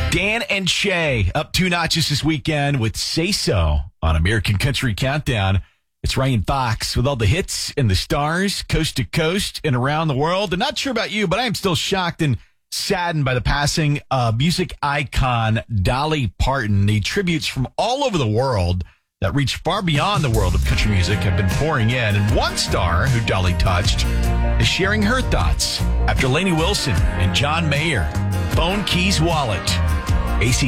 Dan and Shay up 2 notches this weekend with Say So on American Country Countdown. It's Ryan Fox with all the hits and the stars coast to coast and around the world. And not sure about you, but I am still shocked and saddened by the passing of music icon Dolly Parton. The tributes from all over the world that reach far beyond the world of country music have been pouring in. And one star who Dolly touched is sharing her thoughts after Lainey Wilson and John Mayer, Phone Keys Wallet. AC